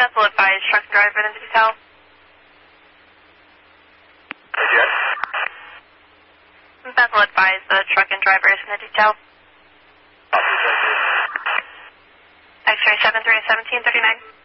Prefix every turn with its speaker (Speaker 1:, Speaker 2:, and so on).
Speaker 1: Bethel advised truck driver in the detail.
Speaker 2: Yes.
Speaker 1: Bethel advised the truck and driver is in the detail. X-ray 73 1739.